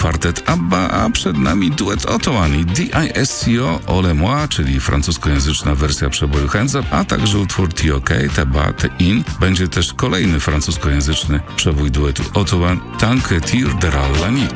kwartet ABBA, a przed nami duet Otoan i D.I.S.C.O. All et Moi, czyli francuskojęzyczna wersja przeboju Hands Up, a także utwór T.O.K. Te-Ba, Te-In. Będzie też kolejny francuskojęzyczny przebój duetu Otoan, Tant que tire de la nuit.